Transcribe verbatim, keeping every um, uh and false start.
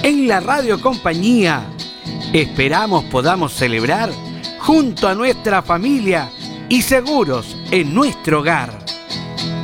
en la Radio Compañía. Esperamos podamos celebrar junto a nuestra familia y seguros en nuestro hogar.